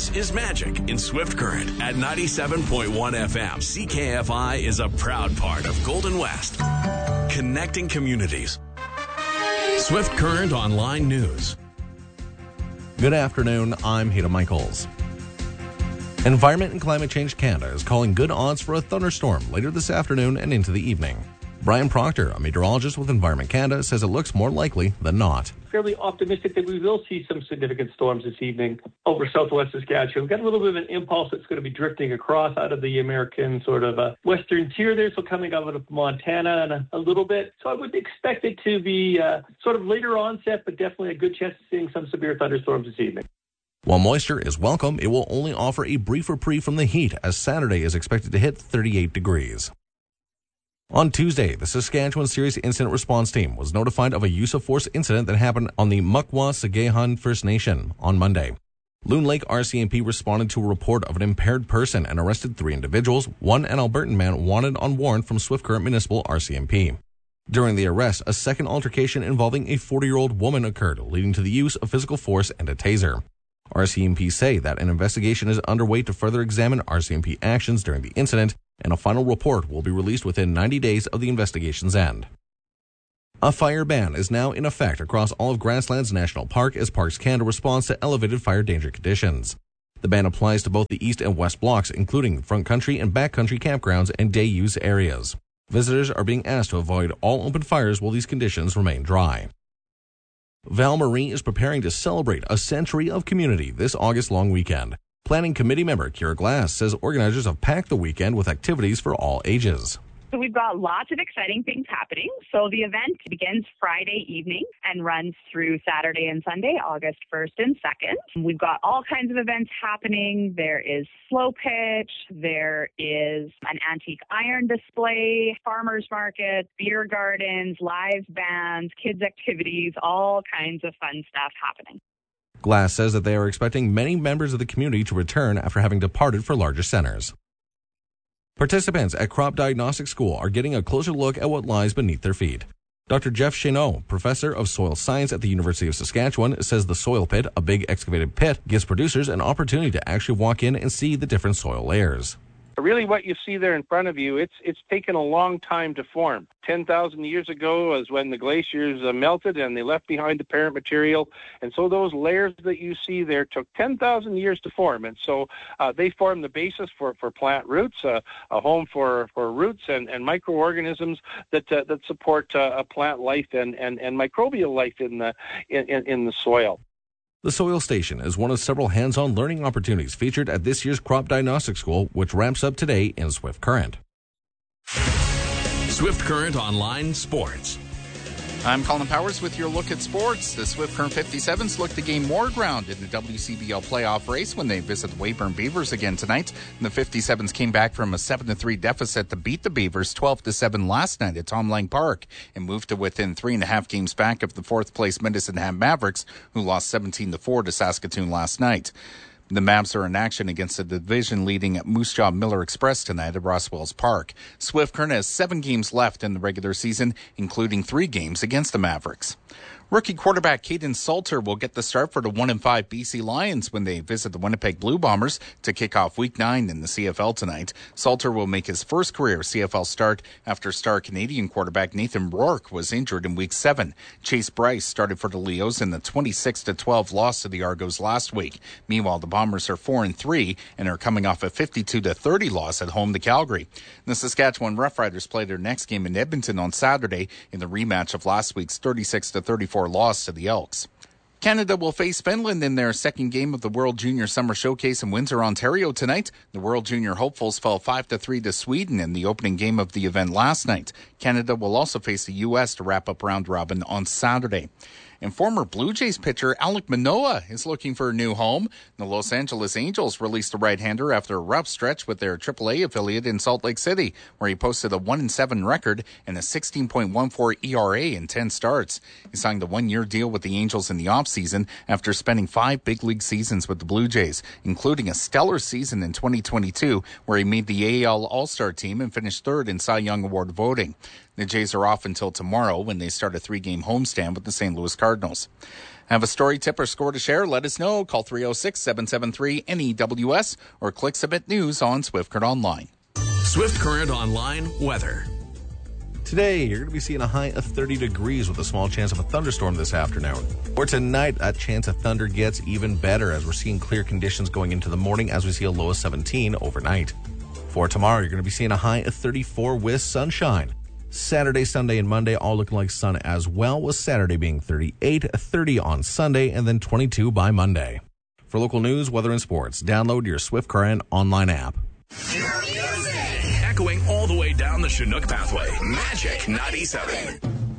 This is Magic in Swift Current at 97.1 FM. CKFI is a proud part of Golden West, connecting communities. Swift Current Online News. Good afternoon, I'm Hita Michaels. Environment and Climate Change Canada is calling good odds for a thunderstorm later this afternoon and into the evening. Brian Proctor, a meteorologist with Environment Canada, says it looks more likely than not. Fairly optimistic that we will see some significant storms this evening over southwest Saskatchewan. We've got a little bit of an impulse that's going to be drifting across out of the American sort of western tier there, so coming out of Montana and a little bit. So I would expect it to be sort of later onset, but definitely a good chance of seeing some severe thunderstorms this evening. While moisture is welcome, it will only offer a brief reprieve from the heat, as Saturday is expected to hit 38 degrees. On Tuesday, the Saskatchewan Serious Incident Response Team was notified of a use-of-force incident that happened on the Mukwah-Sagehon First Nation on Monday. Loon Lake RCMP responded to a report of an impaired person and arrested 3 individuals, one an Albertan man wanted on warrant from Swift Current Municipal RCMP. During the arrest, a second altercation involving a 40-year-old woman occurred, leading to the use of physical force and a taser. RCMP say that an investigation is underway to further examine RCMP actions during the incident, and a final report will be released within 90 days of the investigation's end. A fire ban is now in effect across all of Grasslands National Park as Parks Canada responds to elevated fire danger conditions. The ban applies to both the east and west blocks, including front country and back country campgrounds and day use areas. Visitors are being asked to avoid all open fires while these conditions remain dry. Val Marie is preparing to celebrate a century of community this August long weekend. Planning committee member Kira Glass says organizers have packed the weekend with activities for all ages. So we've got lots of exciting things happening. So the event begins Friday evening and runs through Saturday and Sunday, August 1st and 2nd. We've got all kinds of events happening. There is slow pitch. There is an antique iron display, farmers market, beer gardens, live bands, kids activities, all kinds of fun stuff happening. Glass says that they are expecting many members of the community to return after having departed for larger centers. Participants at Crop Diagnostic School are getting a closer look at what lies beneath their feet. Dr. Jeff Cheneau, professor of soil science at the University of Saskatchewan, says the soil pit, a big excavated pit, gives producers an opportunity to actually walk in and see the different soil layers. Really what you see there in front of you, it's taken a long time to form. 10,000 years ago is when the glaciers melted and they left behind the parent material. And so those layers that you see there took 10,000 years to form. And so they form the basis for plant roots, a home for roots and microorganisms that support plant life and microbial life in the soil. The Soil Station is one of several hands-on learning opportunities featured at this year's Crop Diagnostic School, which ramps up today in Swift Current. Swift Current Online Sports. I'm Colin Powers with your look at sports. The Swift Current 57s look to gain more ground in the WCBL playoff race when they visit the Weyburn Beavers again tonight. And the 57s came back from a 7-3 deficit to beat the Beavers 12-7 last night at Tom Lang Park and moved to within 3.5 games back of the fourth-place Medicine Hat Mavericks, who lost 17-4 to Saskatoon last night. The Mavs are in action against the division-leading Moose Jaw Miller Express tonight at Rosswells Park. Swift Current has 7 games left in the regular season, including 3 games against the Mavericks. Rookie quarterback Caden Salter will get the start for the 1-5 BC Lions when they visit the Winnipeg Blue Bombers to kick off Week 9 in the CFL tonight. Salter will make his first career CFL start after star Canadian quarterback Nathan Rourke was injured in Week 7. Chase Bryce started for the Leos in the 26-12 loss to the Argos last week. Meanwhile, the Bombers are 4-3 and are coming off a 52-30 loss at home to Calgary. The Saskatchewan Roughriders play their next game in Edmonton on Saturday in the rematch of last week's 36-34 loss to the Elks. Canada will face Finland in their second game of the World Junior Summer Showcase in Windsor, Ontario tonight. The World Junior hopefuls fell 5-3 to Sweden in the opening game of the event last night. Canada will also face the U.S. to wrap up round robin on Saturday. And former Blue Jays pitcher Alek Manoah is looking for a new home. The Los Angeles Angels released the right-hander after a rough stretch with their AAA affiliate in Salt Lake City, where he posted a 1-7 record and a 16.14 ERA in 10 starts. He signed a 1-year deal with the Angels in the offseason after spending 5 big league seasons with the Blue Jays, including a stellar season in 2022, where he made the AL All-Star team and finished third in Cy Young Award voting. The Jays are off until tomorrow when they start a 3-game homestand with the St. Louis Cardinals. Have a story, tip, or score to share? Let us know. Call 306-773-NEWS or click Submit News on Swift Current Online. Swift Current Online weather. Today, you're going to be seeing a high of 30 degrees with a small chance of a thunderstorm this afternoon. For tonight, that chance of thunder gets even better as we're seeing clear conditions going into the morning as we see a low of 17 overnight. For tomorrow, you're going to be seeing a high of 34 with sunshine. Saturday, Sunday, and Monday all looking like sun as well, with Saturday being 38, 30 on Sunday, and then 22 by Monday. For local news, weather, and sports, download your Swift Current online app. Echoing all the way down the Chinook pathway, Magic 97.